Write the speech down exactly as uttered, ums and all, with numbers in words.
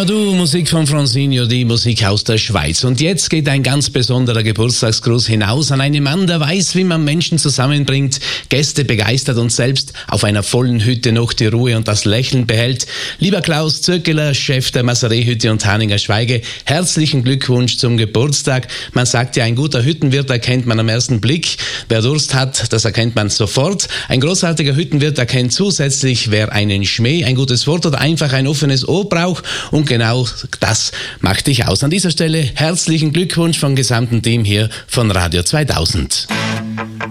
Amadou, Musik von Franzinho, die Musik aus der Schweiz. Und jetzt geht ein ganz besonderer Geburtstagsgruß hinaus an einen Mann, der weiß, wie man Menschen zusammenbringt, Gäste begeistert und selbst auf einer vollen Hütte noch die Ruhe und das Lächeln behält. Lieber Klaus Zöckeler, Chef der Maseré-Hütte und Haninger Schweige, herzlichen Glückwunsch zum Geburtstag. Man sagt ja, ein guter Hüttenwirt erkennt man am ersten Blick. Wer Durst hat, das erkennt man sofort. Ein großartiger Hüttenwirt erkennt zusätzlich, wer einen Schmäh, ein gutes Wort oder einfach ein offenes Ohr braucht. Und genau das macht dich aus. An dieser Stelle herzlichen Glückwunsch vom gesamten Team hier von Radio zweitausend.